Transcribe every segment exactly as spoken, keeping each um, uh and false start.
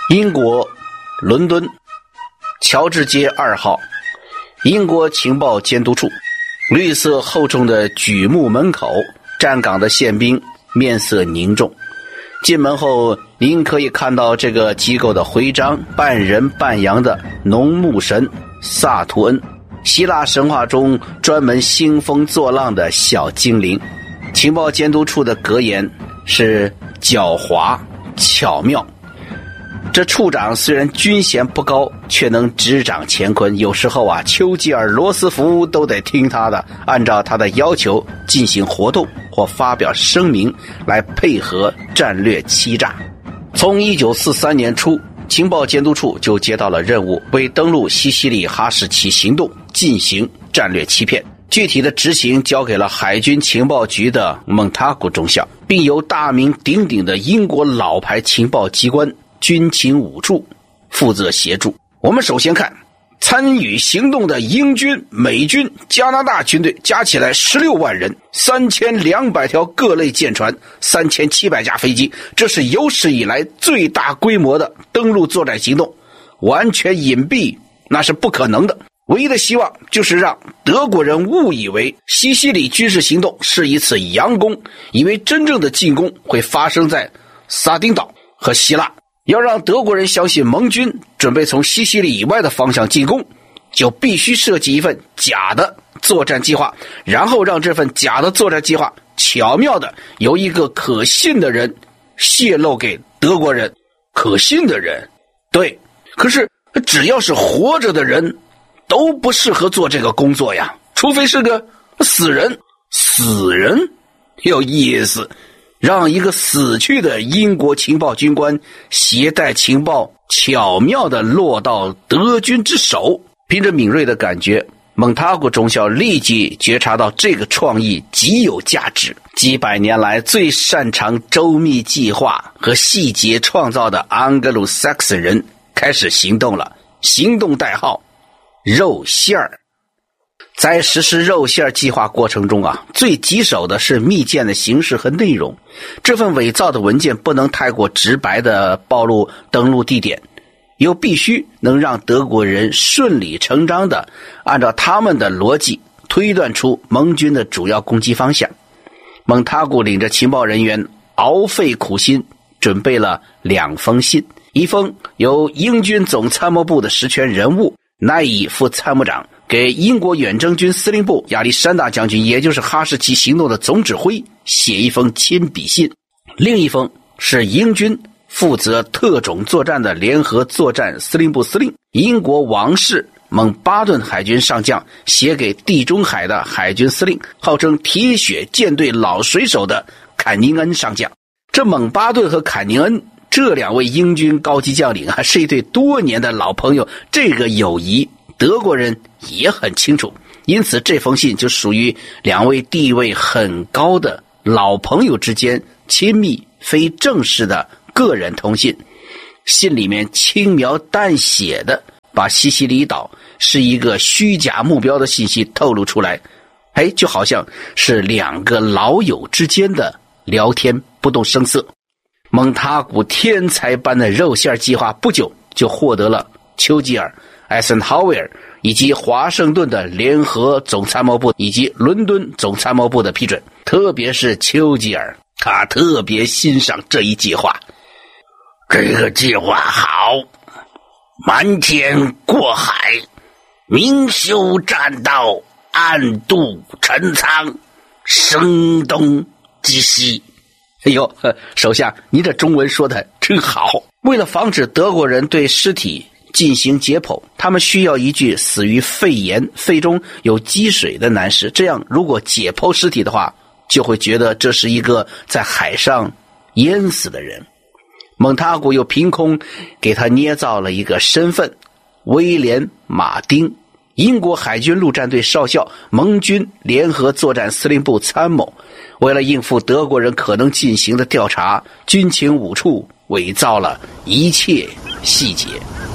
英国伦敦乔治街二号，英国情报监督处。绿色厚重的榉木门口，站岗的宪兵面色凝重。进门后，您可以看到这个机构的徽章，半人半羊的农牧神萨图恩，希腊神话中专门兴风作浪的小精灵。情报监督处的格言是狡猾巧妙。这处长虽然军衔不高，却能执掌乾坤。有时候啊，丘吉尔、罗斯福都得听他的，按照他的要求进行活动或发表声明，来配合战略欺诈。从一九四三年初，情报监督处就接到了任务，为登陆西西里哈士奇行动进行战略欺骗。具体的执行交给了海军情报局的蒙塔古中校，并由大名鼎鼎的英国老牌情报机关军情五处负责协助。我们首先看参与行动的英军、美军、加拿大军队加起来十六万人，三千两百条各类舰船，三千七百架飞机，这是有史以来最大规模的登陆作战行动。完全隐蔽那是不可能的，唯一的希望就是让德国人误以为西西里军事行动是一次佯攻，以为真正的进攻会发生在撒丁岛和希腊。要让德国人相信盟军准备从西西里以外的方向进攻，就必须设计一份假的作战计划，然后让这份假的作战计划巧妙的由一个可信的人泄露给德国人。可信的人，对，可是只要是活着的人都不适合做这个工作呀，除非是个死人。死人有意思，让一个死去的英国情报军官携带情报巧妙地落到德军之手。凭着敏锐的感觉，蒙塔古中校立即觉察到这个创意极有价值。几百年来最擅长周密计划和细节创造的安格鲁萨克逊人开始行动了，行动代号肉馅儿。在实施肉馅计划过程中啊，最棘手的是密件的形式和内容。这份伪造的文件不能太过直白地暴露登陆地点，又必须能让德国人顺理成章地按照他们的逻辑推断出盟军的主要攻击方向。蒙塔古领着情报人员熬费苦心，准备了两封信，一封由英军总参谋部的实权人物奈伊副参谋长给英国远征军司令部亚历山大将军，也就是哈士奇行动的总指挥，写一封亲笔信。另一封是英军负责特种作战的联合作战司令部司令，英国王室蒙巴顿海军上将写给地中海的海军司令，号称铁血舰队老水手的坎宁恩上将。这蒙巴顿和坎宁恩这两位英军高级将领啊，是一对多年的老朋友，这个友谊德国人也很清楚，因此这封信就属于两位地位很高的老朋友之间亲密非正式的个人通信。信里面轻描淡写的把西西里岛是一个虚假目标的信息透露出来，哎，就好像是两个老友之间的聊天，不动声色。蒙塔古天才般的肉馅计划不久就获得了丘吉尔、艾森豪威尔以及华盛顿的联合总参谋部以及伦敦总参谋部的批准。特别是丘吉尔，他特别欣赏这一计划。 这个计划好，瞒天过海，明修栈道，暗度陈仓，声东击西。 哎呦，首相，您这中文说的真好。为了防止德国人对尸体进行解剖，他们需要一具死于肺炎、肺中有积水的男尸，这样如果解剖尸体的话，就会觉得这是一个在海上淹死的人。蒙塔古又凭空给他捏造了一个身份，威廉·马丁，英国海军陆战队少校，盟军联合作战司令部参谋。为了应付德国人可能进行的调查，军情五处伪造了一切细节。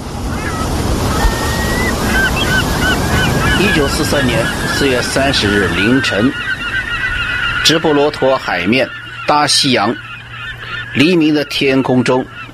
一九四三年四月三十日凌晨，直布罗陀海面，大西洋，黎明的天空中，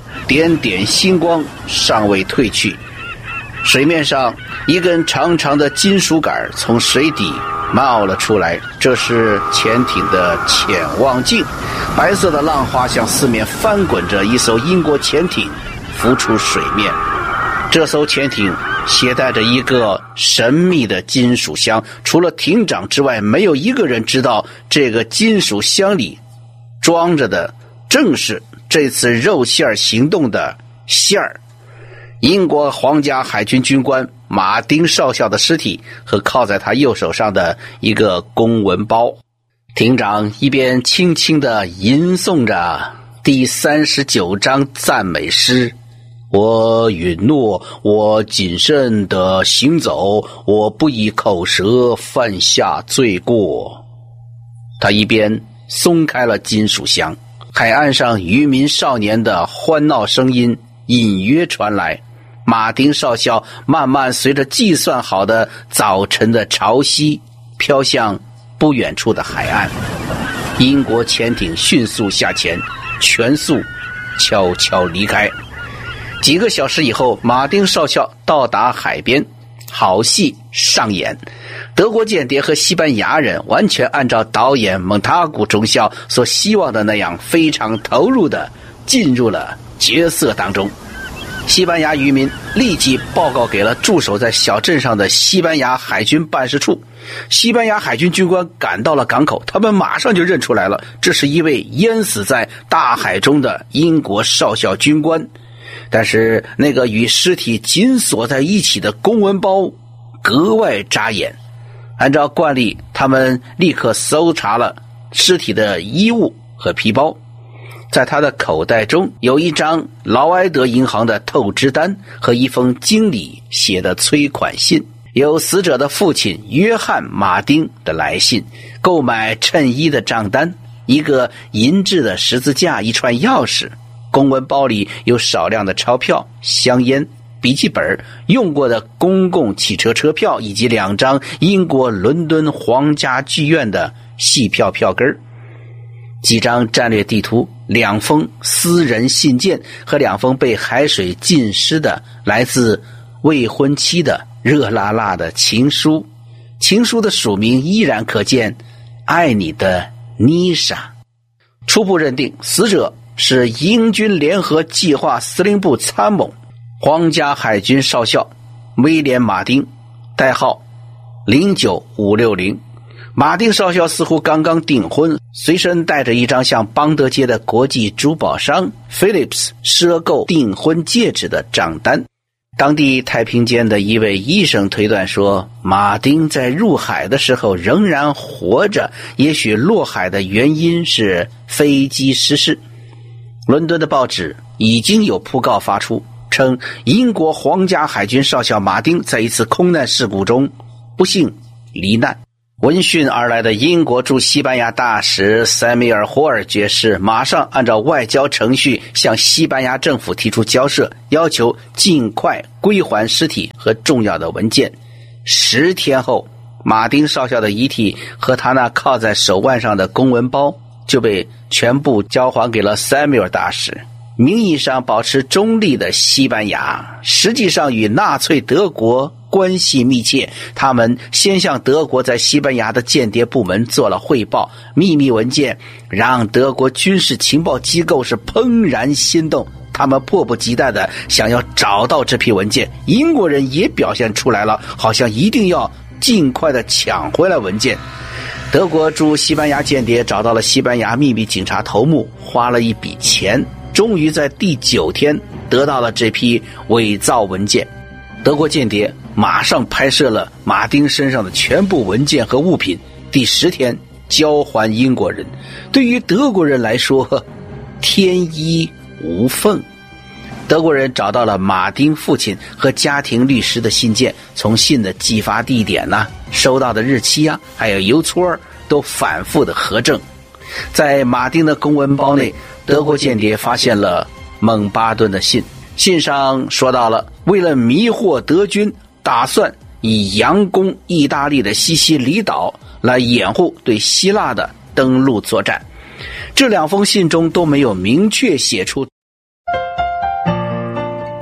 点点星光尚未褪去，水面上一根长长的金属杆从水底冒了出来，这是潜艇的潜望镜。白色的浪花向四面翻滚着，一艘英国潜艇浮出水面。这艘潜艇携带着一个神秘的金属箱，除了艇长之外，没有一个人知道这个金属箱里装着的正是这次肉馅行动的馅儿。英国皇家海军军官马丁少校的尸体和靠在他右手上的一个公文包。艇长一边轻轻地吟诵着第三十九章赞美诗，我允诺，我谨慎地行走，我不以口舌犯下罪过。他一边松开了金属箱，海岸上渔民少年的欢闹声音隐约传来。马丁少校慢慢随着计算好的早晨的潮汐飘向不远处的海岸。英国潜艇迅速下潜，全速悄悄离开。几个小时以后，马丁少校到达海边，好戏上演。德国间谍和西班牙人完全按照导演蒙塔古中校所希望的那样，非常投入地进入了角色当中。西班牙渔民立即报告给了驻守在小镇上的西班牙海军办事处。西班牙海军军官赶到了港口，他们马上就认出来了，这是一位淹死在大海中的英国少校军官。但是那个与尸体紧锁在一起的公文包格外扎眼。按照惯例，他们立刻搜查了尸体的衣物和皮包。在他的口袋中有一张劳埃德银行的透支单和一封经理写的催款信，有死者的父亲约翰·马丁的来信，购买衬衣的账单，一个银质的十字架，一串钥匙。公文包里有少量的钞票、香烟、笔记本、用过的公共汽车车票，以及两张英国伦敦皇家剧院的戏票票根，几张战略地图，两封私人信件和两封被海水浸湿的来自未婚妻的热辣辣的情书。情书的署名依然可见，爱你的妮莎。初步认定死者是英军联合计划司令部参谋皇家海军少校威廉·马丁，代号零九五六零。马丁少校似乎刚刚订婚，随身带着一张向邦德街的国际珠宝商 Phillips 赊购订婚戒指的账单。当地太平间的一位医生推断说，马丁在入海的时候仍然活着，也许落海的原因是飞机失事。伦敦的报纸已经有讣告发出，称英国皇家海军少校马丁在一次空难事故中不幸罹难。闻讯而来的英国驻西班牙大使塞米尔·霍尔爵士马上按照外交程序向西班牙政府提出交涉，要求尽快归还尸体和重要的文件。十天后，马丁少校的遗体和他那靠在手腕上的公文包就被全部交还给了塞米尔大使。名义上保持中立的西班牙，实际上与纳粹德国关系密切。他们先向德国在西班牙的间谍部门做了汇报，秘密文件让德国军事情报机构是怦然心动，他们迫不及待地想要找到这批文件。英国人也表现出来了，好像一定要尽快地抢回来文件。德国驻西班牙间谍找到了西班牙秘密警察头目，花了一笔钱，终于在第九天得到了这批伪造文件。德国间谍马上拍摄了马丁身上的全部文件和物品，第十天交还英国人。对于德国人来说，天衣无缝。德国人找到了马丁父亲和家庭律师的信件，从信的寄发地点呐、啊、收到的日期啊，还有邮戳都反复的核证。在马丁的公文包内，德国间谍发现了蒙巴顿的信，信上说到了为了迷惑德军，打算以佯攻意大利的西西里岛来掩护对希腊的登陆作战。这两封信中都没有明确写出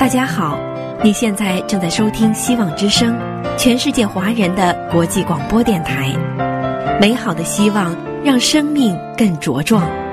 大家好，你现在正在收听希望之声，全世界华人的国际广播电台。美好的希望让生命更茁壮。